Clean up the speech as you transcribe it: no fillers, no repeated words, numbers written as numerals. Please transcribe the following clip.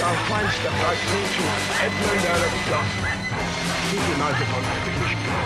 our fine stuff like Painting, Edmund Alexander. Keep United on